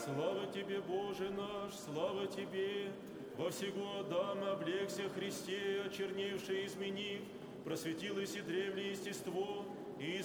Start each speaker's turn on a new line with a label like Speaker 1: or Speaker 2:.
Speaker 1: Слава Тебе, Боже наш, слава Тебе! Во всего Адама облегся Христе, очерневший изменив, просветилось и древнее естество, и